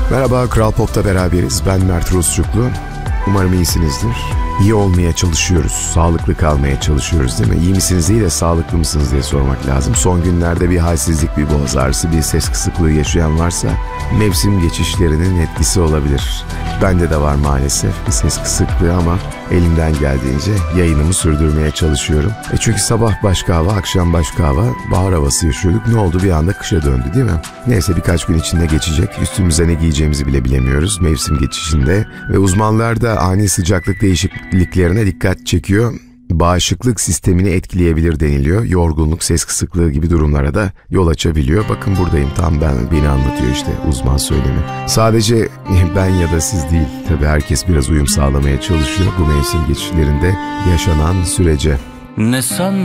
Merhaba, Kral Pop'ta beraberiz. Ben Mert Rusçuklu. Umarım iyisinizdir. İyi olmaya çalışıyoruz, sağlıklı kalmaya çalışıyoruz değil mi? İyi misiniz değil de sağlıklı mısınız diye sormak lazım. Son günlerde bir halsizlik, bir boğaz ağrısı, bir ses kısıklığı yaşayan varsa mevsim geçişlerinin etkisi olabilir. Bende de var maalesef bir ses kısıklığı ama elimden geldiğince yayınımı sürdürmeye çalışıyorum. Çünkü sabah başka hava, akşam başka hava, bahar havası yaşıyorduk. Ne oldu? Bir anda kışa döndü değil mi? Neyse birkaç gün içinde geçecek. Üstümüze ne giyeceğimizi bile bilemiyoruz mevsim geçişinde. Ve uzmanlar da ani sıcaklık değişikliklerine dikkat çekiyor. Bağışıklık sistemini etkileyebilir deniliyor. Yorgunluk, ses kısıklığı gibi durumlara da yol açabiliyor. Bakın buradayım, tam beni anlatıyor işte uzman söylemi. Sadece ben ya da siz değil, tabii herkes biraz uyum sağlamaya çalışıyor bu mevsim geçişlerinde yaşanan sürece. Ne san